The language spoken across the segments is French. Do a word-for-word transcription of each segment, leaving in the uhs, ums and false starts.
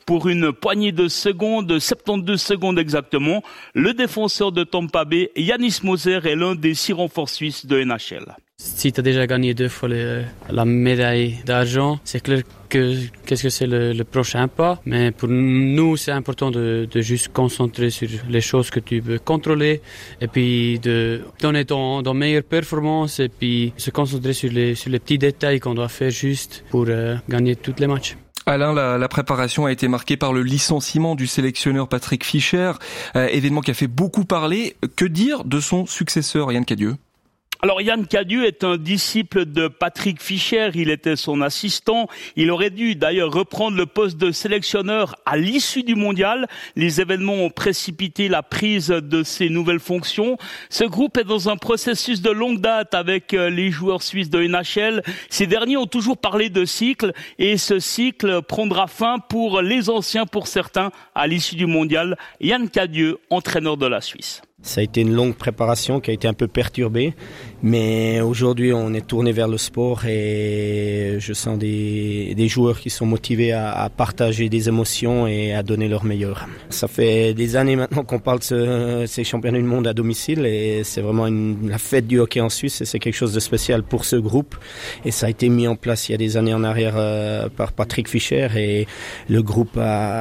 pour une poignée de secondes, soixante-douze secondes exactement. Le défenseur de Tampa Bay, Yanis Moser, est l'un des six renforts suisses de N H L. Si tu as déjà gagné deux fois le, la médaille d'argent, c'est clair que qu'est-ce que c'est le, le prochain pas. Mais pour nous, c'est important de, de juste concentrer sur les choses que tu veux contrôler et puis de donner ton, ton meilleure performance et puis se concentrer sur les, sur les petits détails qu'on doit faire juste pour euh, gagner tous les matchs. Alain, la, la préparation a été marquée par le licenciement du sélectionneur Patrick Fischer, euh, événement qui a fait beaucoup parler. Que dire de son successeur, Yann Cadieux ? Alors Yann Cadieux est un disciple de Patrick Fischer, il était son assistant. Il aurait dû d'ailleurs reprendre le poste de sélectionneur à l'issue du mondial. Les événements ont précipité la prise de ses nouvelles fonctions. Ce groupe est dans un processus de longue date avec les joueurs suisses de N H L. Ces derniers ont toujours parlé de cycle et ce cycle prendra fin pour les anciens, pour certains, à l'issue du mondial. Yann Cadieux, entraîneur de la Suisse. Ça a été une longue préparation qui a été un peu perturbée, mais aujourd'hui on est tourné vers le sport et je sens des, des joueurs qui sont motivés à, à partager des émotions et à donner leur meilleur. Ça fait des années maintenant qu'on parle de ce, ces championnats du monde à domicile et c'est vraiment une, la fête du hockey en Suisse et c'est quelque chose de spécial pour ce groupe et ça a été mis en place il y a des années en arrière euh, par Patrick Fischer et le groupe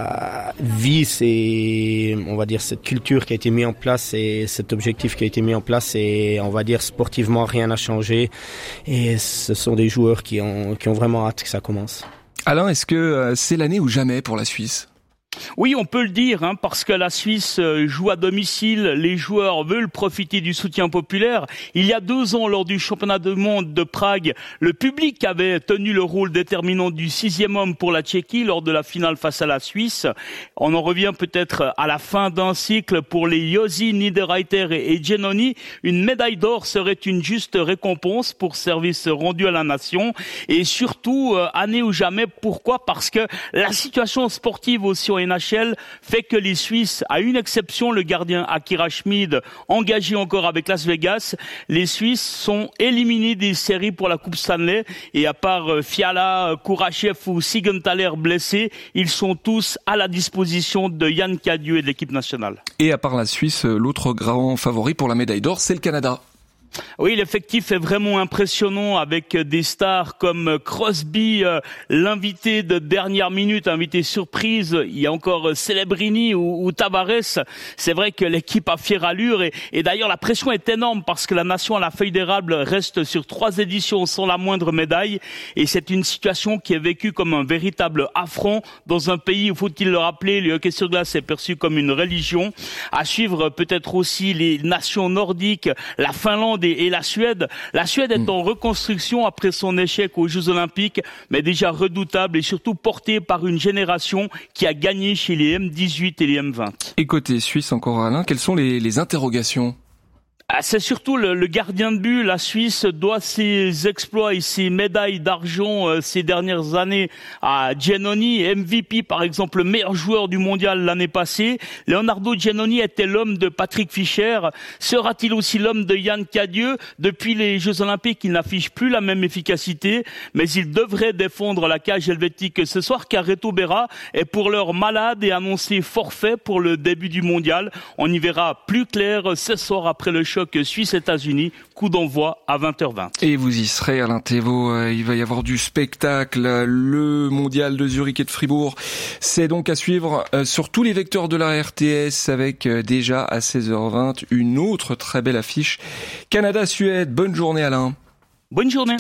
a vit ces, on va dire cette culture qui a été mise en place et Et cet objectif qui a été mis en place et on va dire sportivement rien n'a changé et ce sont des joueurs qui ont, qui ont vraiment hâte que ça commence. Alain, est-ce que c'est l'année ou jamais pour la Suisse ? Oui, on peut le dire, hein, parce que la Suisse joue à domicile, les joueurs veulent profiter du soutien populaire. Il y a deux ans, lors du championnat du monde de Prague, le public avait tenu le rôle déterminant du sixième homme pour la Tchéquie lors de la finale face à la Suisse. On en revient peut-être à la fin d'un cycle pour les Josi, Niederreiter et Giannoni. Une médaille d'or serait une juste récompense pour service rendu à la nation. Et surtout, euh, année ou jamais, pourquoi ? Parce que la situation sportive aussi en N H L fait que les Suisses, à une exception, le gardien Akira Schmid, engagé encore avec Las Vegas, les Suisses sont éliminés des séries pour la Coupe Stanley et à part Fiala, Kourachev ou Siegenthaler blessés, ils sont tous à la disposition de Yann Cadieux et de l'équipe nationale. Et à part la Suisse, l'autre grand favori pour la médaille d'or, c'est le Canada. Oui, l'effectif est vraiment impressionnant avec des stars comme Crosby, euh, l'invité de dernière minute, invité surprise. Il y a encore Celebrini ou, ou Tavares. C'est vrai que l'équipe a fière allure et, et d'ailleurs la pression est énorme parce que la nation à la feuille d'érable reste sur trois éditions sans la moindre médaille et c'est une situation qui est vécue comme un véritable affront dans un pays où, faut-il le rappeler, le hockey sur glace est perçu comme une religion. À suivre peut-être aussi les nations nordiques, la Finlande et la Suède. La Suède est en reconstruction après son échec aux Jeux Olympiques, mais déjà redoutable et surtout portée par une génération qui a gagné chez les M dix-huit et les M vingt. Et côté Suisse encore, Alain, quelles sont les, les interrogations ? C'est surtout le, le gardien de but. La Suisse doit ses exploits et ses médailles d'argent euh, ces dernières années à Giannoni, M V P par exemple, le meilleur joueur du mondial l'année passée. Leonardo Giannoni était l'homme de Patrick Fischer. Sera-t-il aussi l'homme de Yann Cadieux ? Depuis les Jeux Olympiques, il n'affiche plus la même efficacité, mais il devrait défendre la cage helvétique ce soir car Reto Berra est pour l'heure malade et annoncé forfait pour le début du mondial. On y verra plus clair ce soir après le choc Suisse-États-Unis, coup d'envoi à vingt heures vingt. Et vous y serez, Alain Thévault, il va y avoir du spectacle, le mondial de Zurich et de Fribourg, c'est donc à suivre sur tous les vecteurs de la R T S avec déjà à seize heures vingt une autre très belle affiche. Canada-Suède, bonne journée Alain. Bonne journée.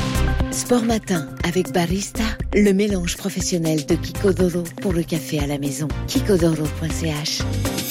Sport Matin avec Barista, le mélange professionnel de Kikodoro pour le café à la maison. kikodoro point c h.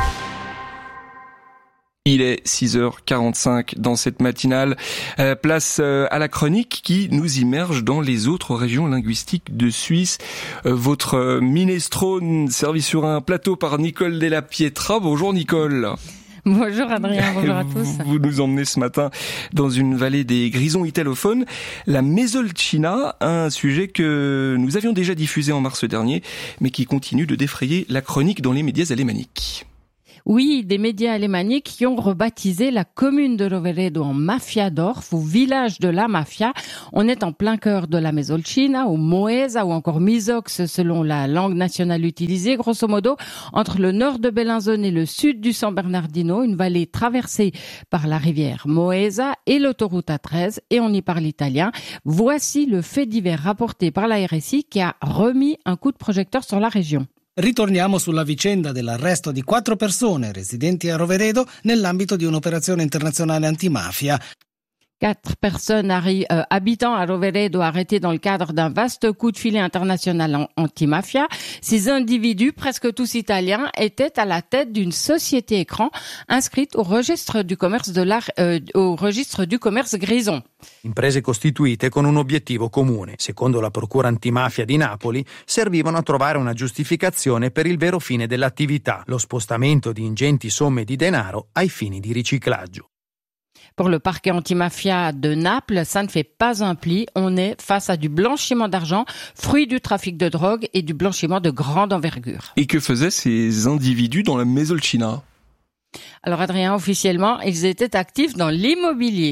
Il est six heures quarante-cinq dans cette matinale. Euh, place euh, à la chronique qui nous immerge dans les autres régions linguistiques de Suisse. Euh, votre euh, minestrone servi sur un plateau par Nicole Della Pietra. Bonjour Nicole. Bonjour Adrien, bonjour à tous. Vous nous emmenez ce matin dans une vallée des grisons italophones, la Mesolcina, un sujet que nous avions déjà diffusé en mars dernier, mais qui continue de défrayer la chronique dans les médias alémaniques. Oui, des médias alémaniques qui ont rebaptisé la commune de Roveredo en Mafiadorf, ou village de la mafia. On est en plein cœur de la Mesolcina, ou Moesa, ou encore Misox selon la langue nationale utilisée. Grosso modo, entre le nord de Bellinzone et le sud du San Bernardino, une vallée traversée par la rivière Moesa et l'autoroute A treize, et on y parle italien. Voici le fait divers rapporté par la R S I qui a remis un coup de projecteur sur la région. Ritorniamo sulla vicenda dell'arresto di quattro persone residenti a Roveredo nell'ambito di un'operazione internazionale antimafia. Quatre personnes arri- euh, habitant à Roveredo arrêtées dans le cadre d'un vaste coup de filet international en- anti-mafia. Ces individus, presque tous italiens, étaient à la tête d'une société écran inscrite au registre du commerce de l'art, euh, au registre du commerce Grison. Imprese costituite con un obiettivo comune. Secondo la Procura antimafia di Napoli, servivano a trovare una giustificazione per il vero fine dell'attività, lo spostamento di ingenti somme di denaro ai fini di riciclaggio. Pour le parquet antimafia de Naples, ça ne fait pas un pli. On est face à du blanchiment d'argent, fruit du trafic de drogue et du blanchiment de grande envergure. Et que faisaient ces individus dans la Mesolcina ? Alors Adrien, officiellement, ils étaient actifs dans l'immobilier.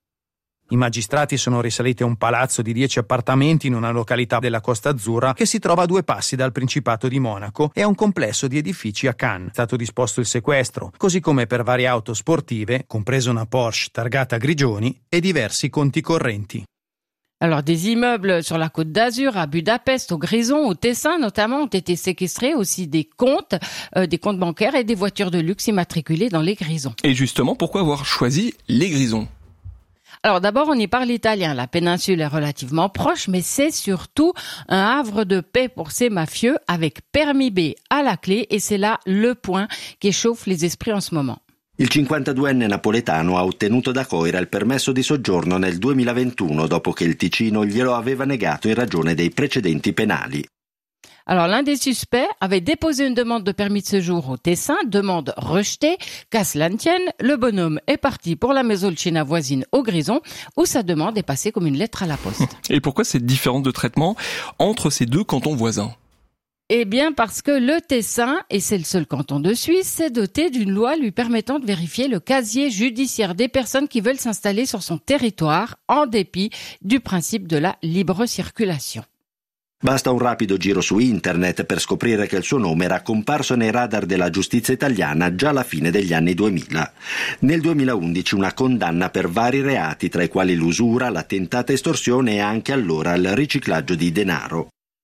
I magistrati sono risaliti a un palazzo di dieci appartamenti in una località della Costa Azzurra che si trova a due passi dal Principato di Monaco e a un complesso di edifici a Cannes. È stato disposto il sequestro, così come per varie auto sportive, compresa una Porsche targata Grigioni e diversi conti correnti. Alors, des immeubles sur la Côte d'Azur, à Budapest, au Grison, au Tessin notamment, ont été séquestrés, aussi des comptes, euh, des comptes bancaires et des voitures de luxe immatriculées dans les Grisons. Et justement, pourquoi avoir choisi les Grisons ? Alors d'abord, on y parle italien. La péninsule est relativement proche, mais c'est surtout un havre de paix pour ces mafieux avec permis B à la clé, et c'est là le point qui échauffe les esprits en ce moment. Il cinquantaduenne napoletano ha ottenuto da Coira il permesso di soggiorno nel duemilaventuno dopo che il Ticino glielo aveva negato in ragione dei precedenti penali. Alors, l'un des suspects avait déposé une demande de permis de séjour au Tessin, demande rejetée. Qu'à cela ne tienne, le bonhomme est parti pour la Mesolcina voisine au Grison, où sa demande est passée comme une lettre à la poste. Et pourquoi cette différence de traitement entre ces deux cantons voisins ? Eh bien, parce que le Tessin, et c'est le seul canton de Suisse, s'est doté d'une loi lui permettant de vérifier le casier judiciaire des personnes qui veulent s'installer sur son territoire, en dépit du principe de la libre circulation. Basta un rapido giro su internet per scoprire che il suo nome era comparso nei radar della giustizia italiana già alla fine degli anni duemila. Nel duemilaundici una condanna per vari reati, tra i quali l'usura, la tentata estorsione e anche allora il riciclaggio di denaro.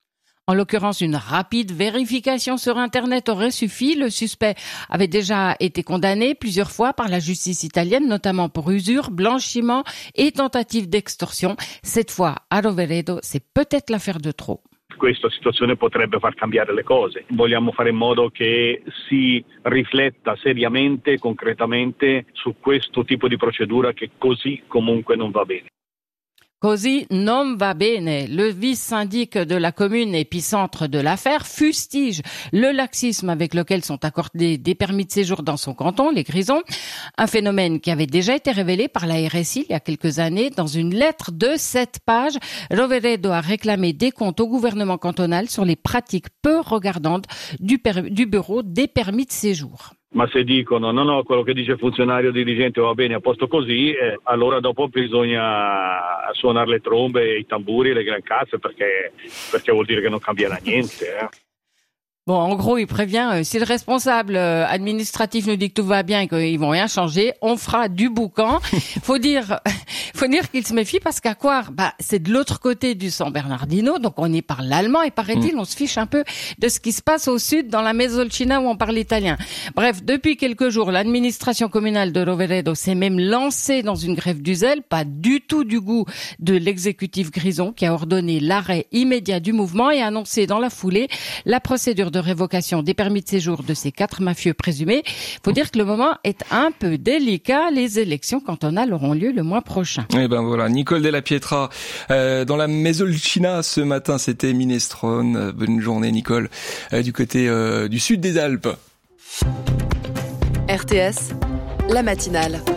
En l'occurrence, une rapide vérification sur Internet aurait suffi. Le suspect avait déjà été condamné plusieurs fois par la justice italienne, notamment pour usure, blanchiment et tentative d'extorsion. Cette fois, à Roveredo, c'est peut-être l'affaire de trop. Questa situazione potrebbe far cambiare le cose. Vogliamo fare in modo che si rifletta seriamente e concretamente su questo tipo di procedura che così comunque non va bene. Così non va bene. Le vice-syndic de la commune épicentre de l'affaire fustige le laxisme avec lequel sont accordés des permis de séjour dans son canton, les Grisons. Un phénomène qui avait déjà été révélé par la R S I il y a quelques années. Dans une lettre de sept pages, Roveredo a réclamé des comptes au gouvernement cantonal sur les pratiques peu regardantes du, per- du bureau des permis de séjour. Ma se dicono no, no, quello che dice il funzionario dirigente va bene, a posto così, eh, allora dopo bisogna suonare le trombe, i tamburi e le gran casse perché, perché vuol dire che non cambierà niente. Eh. Bon, en gros, il prévient, euh, si le responsable euh, administratif nous dit que tout va bien et qu'ils vont rien changer, on fera du boucan. Faut dire, faut dire qu'il se méfie parce qu'à Coire, bah, c'est de l'autre côté du San Bernardino, donc on y parle l'allemand et paraît-il, on se fiche un peu de ce qui se passe au sud dans la Mesolcina où on parle italien. Bref, depuis quelques jours, l'administration communale de Roveredo s'est même lancée dans une grève du zèle, pas du tout du goût de l'exécutif Grison qui a ordonné l'arrêt immédiat du mouvement et a annoncé dans la foulée la procédure de révocation des permis de séjour de ces quatre mafieux présumés. Faut dire que le moment est un peu délicat. Les élections cantonales auront lieu le mois prochain. Et ben voilà, Nicole Della Pietra euh, dans la Mesolcina ce matin, c'était Minestrone. Bonne journée Nicole, euh, du côté euh, du sud des Alpes. R T S, la matinale.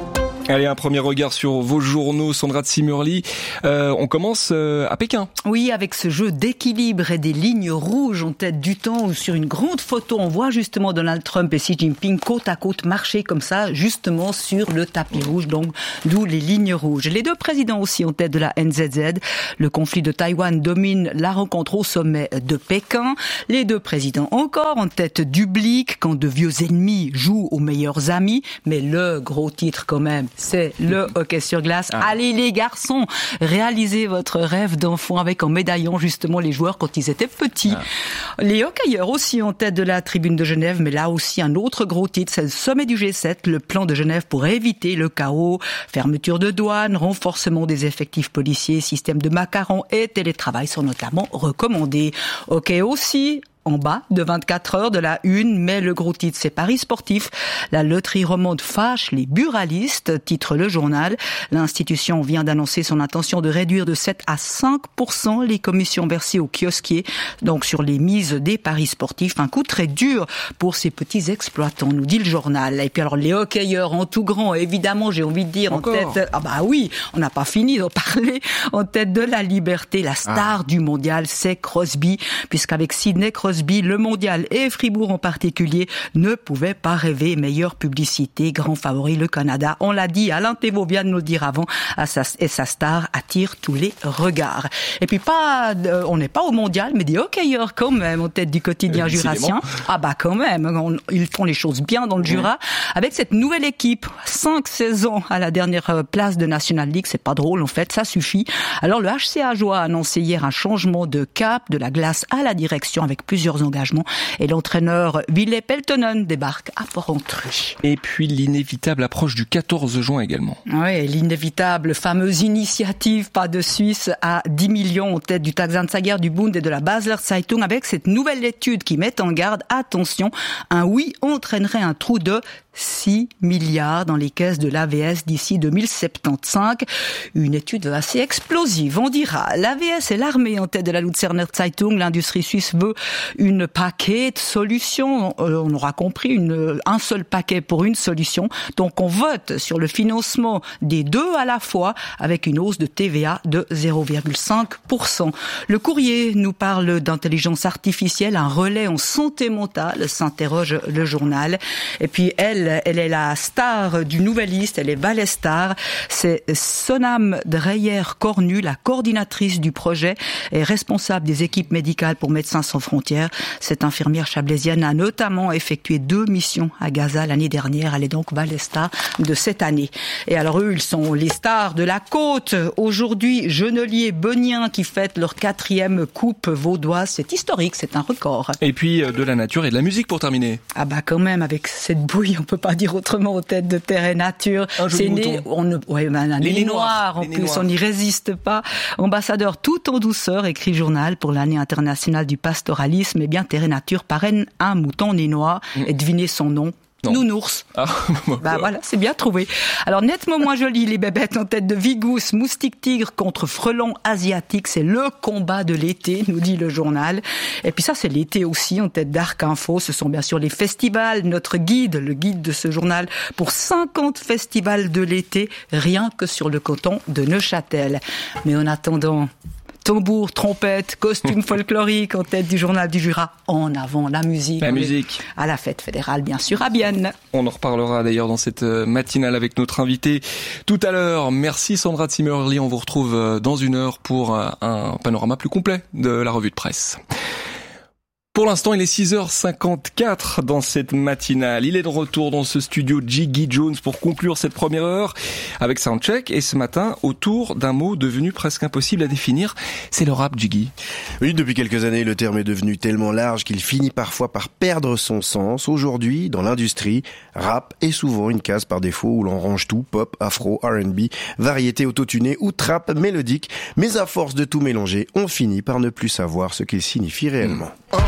Allez, un premier regard sur vos journaux, Sandra Zimmerli. Euh, on commence euh, à Pékin. Oui, avec ce jeu d'équilibre et des lignes rouges en tête du temps, où sur une grande photo, on voit justement Donald Trump et Xi Jinping côte à côte marcher comme ça, justement sur le tapis rouge, donc d'où les lignes rouges. Les deux présidents aussi en tête de la N Z Z. Le conflit de Taïwan domine la rencontre au sommet de Pékin. Les deux présidents encore en tête du Blick, quand de vieux ennemis jouent aux meilleurs amis. Mais le gros titre quand même, c'est le hockey sur glace. Ah. Allez les garçons, réalisez votre rêve d'enfant avec en médaillant justement les joueurs quand ils étaient petits. Ah. Les hockeyeurs aussi en tête de la tribune de Genève, mais là aussi un autre gros titre, c'est le sommet du G sept, le plan de Genève pour éviter le chaos, fermeture de douane, renforcement des effectifs policiers, système de macarons et télétravail sont notamment recommandés. Hockey aussi en bas de vingt-quatre heures de la une, mais le gros titre, c'est Paris sportif. La loterie romande fâche les buralistes, titre le journal. L'institution vient d'annoncer son intention de réduire de sept à cinq pour cent les commissions versées aux kiosquiers, donc sur les mises des paris sportifs. Un coup très dur pour ces petits exploitants, nous dit le journal. Et puis alors, les hockeyeurs en tout grand, évidemment, j'ai envie de dire, Encore en tête, ah bah oui, on n'a pas fini d'en parler, en tête de la liberté, la star ah. du mondial, c'est Crosby, puisqu'avec Sidney Crosby, le mondial et Fribourg en particulier ne pouvaient pas rêver meilleure publicité. Grand favori, le Canada. On l'a dit, Alain Thévault vient de nous le dire avant, et sa star attire tous les regards. Et puis pas, de, on n'est pas au mondial, mais des hockeyeurs quand même en tête du quotidien euh, jurassien. Ah bah quand même, on, ils font les choses bien dans le mmh. Jura. Avec cette nouvelle équipe, cinq saisons à la dernière place de National League, c'est pas drôle en fait, ça suffit. Alors le H C A Joie a annoncé hier un changement de cap de la glace à la direction avec plusieurs engagements, et l'entraîneur Ville Peltonen débarque à Porrentruy. Et puis l'inévitable approche du quatorze juin également. Oui, l'inévitable fameuse initiative Pas de Suisse à dix millions en tête du Taxanzeiger, du Bund et de la Basler Zeitung, avec cette nouvelle étude qui met en garde, attention, un oui entraînerait un trou de six milliards dans les caisses de l'A V S d'ici deux mille soixante-quinze. Une étude assez explosive, on dira. L'A V S et l'armée en tête de la Luzerner Zeitung. L'industrie suisse veut une paquet de solutions. On aura compris, une, un seul paquet pour une solution. Donc on vote sur le financement des deux à la fois avec une hausse de T V A de zéro virgule cinq pour cent. Le Courrier nous parle d'intelligence artificielle, un relais en santé mentale, s'interroge le journal. Et puis elle, Elle est la star du Nouvelliste, elle est Valestar. C'est Sonam Dreyer-Cornu, la coordinatrice du projet et responsable des équipes médicales pour Médecins sans frontières. Cette infirmière chablaisienne a notamment effectué deux missions à Gaza l'année dernière. Elle est donc Valestar de cette année. Et alors eux, ils sont les stars de la côte. Aujourd'hui, Genelier, Benien qui fêtent leur quatrième coupe vaudoise. C'est historique, c'est un record. Et puis de la nature et de la musique pour terminer. Ah bah quand même, avec cette bouille, on peut pas dire autrement aux têtes de terre et nature. C'est né, on ne, ouais, ben, un nez noir, en plus, noirs. On n'y résiste pas. Ambassadeur tout en douceur, écrit journal pour l'année internationale du pastoralisme. Eh bien, terre et nature parraine un mouton nez noir mmh. et devinez son nom. Non. Nounours. Ah, bah voilà, c'est bien trouvé. Alors nettement moins joli, les bébêtes en tête de Vigous, moustique tigre contre frelon asiatique, c'est le combat de l'été, nous dit le journal. Et puis ça, c'est l'été aussi en tête d'Arc Info. Ce sont bien sûr les festivals. Notre guide, le guide de ce journal, pour cinquante festivals de l'été, rien que sur le canton de Neuchâtel. Mais en attendant, tambour, trompette, costume folklorique en tête du journal du Jura. En avant la musique. La musique. À la fête fédérale, bien sûr, à Bienne. On en reparlera d'ailleurs dans cette matinale avec notre invité tout à l'heure. Merci Sandra Zimmerli. On vous retrouve dans une heure pour un panorama plus complet de la revue de presse. Pour l'instant, il est six heures cinquante-quatre dans cette matinale. Il est de retour dans ce studio Jiggy Jones pour conclure cette première heure avec Soundcheck. Et ce matin, autour d'un mot devenu presque impossible à définir, c'est le rap, Jiggy. Oui, depuis quelques années, le terme est devenu tellement large qu'il finit parfois par perdre son sens. Aujourd'hui, dans l'industrie, rap est souvent une case par défaut où l'on range tout, pop, afro, R and B, variété autotunée ou trap mélodique. Mais à force de tout mélanger, on finit par ne plus savoir ce qu'il signifie réellement. Mmh.